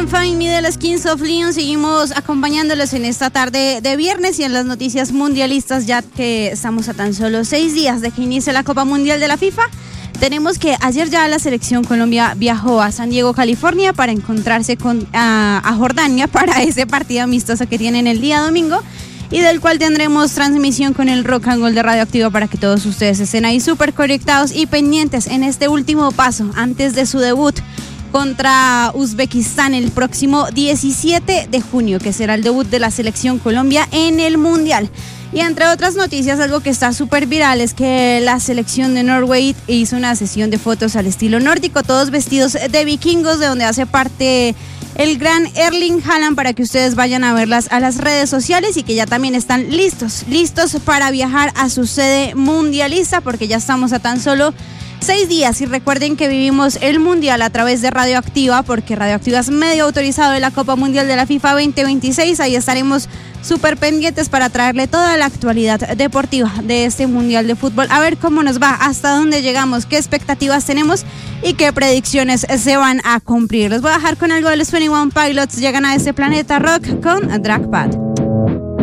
con Find Me de los Kings of Leon. Seguimos acompañándolos en esta tarde de viernes y en las noticias mundialistas, ya que estamos a tan solo 6 días de que inicie la Copa Mundial de la FIFA. Tenemos que ayer ya la selección Colombia viajó a San Diego, California, para encontrarse a Jordania para ese partido amistoso que tienen el día domingo, y del cual tendremos transmisión con el Rock and Roll de Radioactiva para que todos ustedes estén ahí súper conectados y pendientes en este último paso antes de su debut contra Uzbekistán el próximo 17 de junio, que será el debut de la selección Colombia en el Mundial. Y entre otras noticias, algo que está súper viral es que la selección de Norway hizo una sesión de fotos al estilo nórdico, todos vestidos de vikingos, de donde hace parte el gran Erling Haaland, para que ustedes vayan a verlas a las redes sociales y que ya también están listos para viajar a su sede mundialista, porque ya estamos a tan solo 6 días. Y recuerden que vivimos el Mundial a través de Radioactiva, porque Radioactiva es medio autorizado de la Copa Mundial de la FIFA 2026. Ahí estaremos súper pendientes para traerle toda la actualidad deportiva de este Mundial de Fútbol. A ver cómo nos va, hasta dónde llegamos, qué expectativas tenemos y qué predicciones se van a cumplir. Les voy a dejar con algo de los 21 Pilots. Llegan a este planeta rock con Dragpad.